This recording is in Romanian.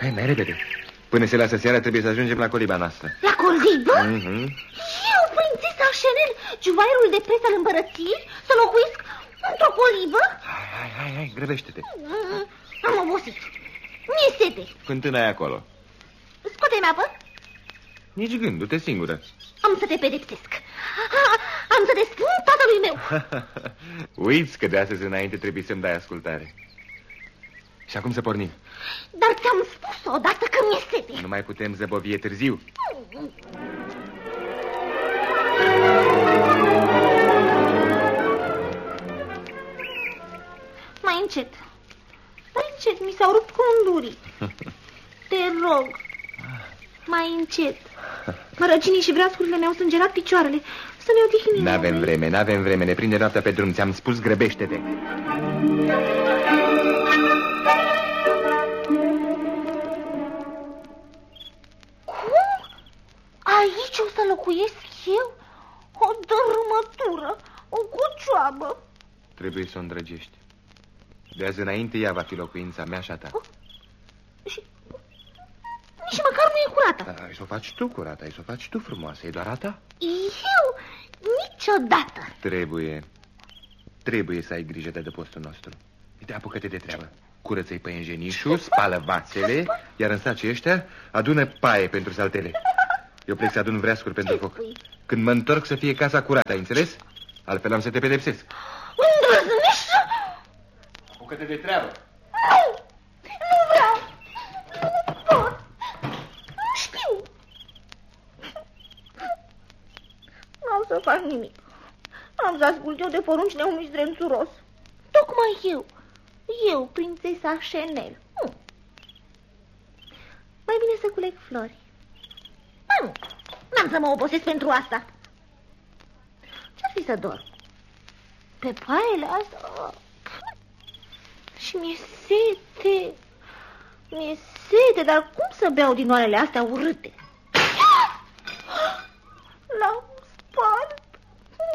Hai, mai repede. Până se lasă seara trebuie să ajungem la coliba noastră. La colibă? Eu, prințesa Chanel, juvaierul de preț al împărăției, să locuiesc într-o colibă? Hai, grăbește-te. Am obosit. Mi-e sete. Fântâna e acolo. Scoate-mi apă. Nici gând, du-te singură. Am să te pedepsesc. Am să te spun tatălui meu. Uiți că de astăzi înainte trebuie să-mi dai ascultare. Și acum să pornim. Dar ți-am spus odată că mi-e sete. Nu mai putem zăbovi, e târziu. Mai încet. Mai încet, mi s-au rupt condurii. Te rog. Mai încet. Mărăcinii și vreascurile mi-au sângerat picioarele. Să ne odihnim. N-avem vreme, ne prinde noaptea pe drum. Ți-am spus, grăbește-te. Cum? Aici o să locuiesc eu? O dărâmătură, o cocioabă. Trebuie să o îndrăgești. De azi înainte ea va fi locuința mea și a ta. Și nici măcar nu e curată. Ai să o faci tu curată, ai să o faci tu frumoasă, e doar a ta. Eu? Niciodată. Trebuie să ai grijă de adăpostul nostru. Uite, apucă-te de treabă. Curăță-i păienjenișul, spală vasele, iar în sacii ăștia adună paie pentru saltele. Eu plec să adun vreascuri pentru foc. Când mă întorc să fie casa curată, ai înțeles? Altfel am să te pedepsesc. Îndrăznești? Apucă-te de treabă. Nu vreau. Nu pot. Nu știu. Nu am să fac nimic. Am să ascult eu de poruncile unui zdrențuros. Tocmai eu, prințesa Chanel. Mai bine să culeg flori. Nu, n-am să mă obosesc pentru asta. Ce-ar fi să dorm? Pe paiele astea? Și mi-e sete. Mi-e sete, dar cum să beau din oalele astea urâte?